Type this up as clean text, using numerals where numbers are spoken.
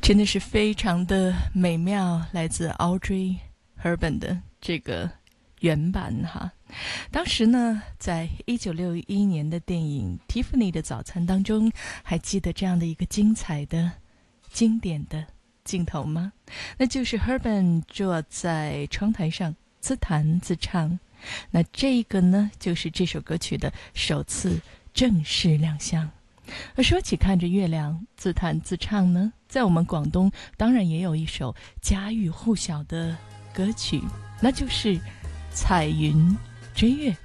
真的是非常的美妙，来自 Audrey Hepburn 的这个原版哈。当时呢，在1961年的电影《蒂芙尼的早餐》当中，还记得这样的一个精彩的、经典的镜头吗？那就是 Hepburn 坐在窗台上自弹自唱。那这个呢，就是这首歌曲的首次正式亮相。而说起看着月亮自弹自唱呢，在我们广东当然也有一首家喻户晓的歌曲，那就是《彩云追月》。